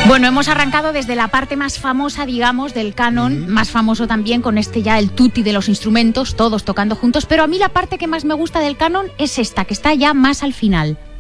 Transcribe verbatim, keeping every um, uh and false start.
Bueno, hemos arrancado desde la parte más famosa, digamos, del canon, mm. más famoso también con este ya el tutti de los instrumentos, todos tocando juntos, pero a mí la parte que más me gusta del canon es esta, que está ya más al final.